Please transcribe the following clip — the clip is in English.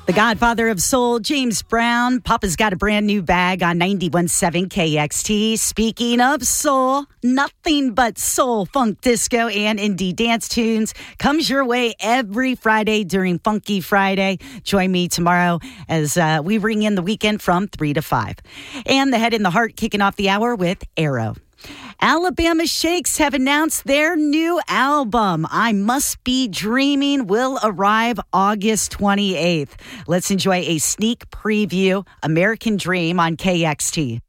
The godfather of soul, James Brown. Papa's got a brand new bag on 91.7 KXT. Speaking of soul, nothing but soul, funk, disco, and indie dance tunes comes your way every Friday during Funky Friday. Join me tomorrow as we ring in the weekend from 3 to 5. And the head and the heart kicking off the hour with Arrow. Alabama Shakes have announced their new album, I Must Be Dreaming, will arrive August 28th. Let's enjoy a sneak preview, American Dream on KXT.